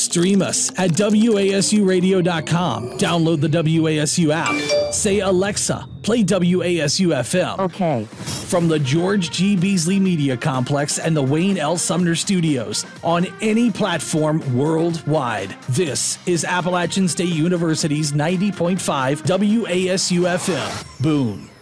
Stream us at WASUradio.com. Download the WASU app. Say, Alexa, play WASU FM. Okay. From the George G. Beasley Media Complex and the Wayne L. Sumner Studios on any platform worldwide. This is Appalachian State University's 90.5 WASU FM. Boone.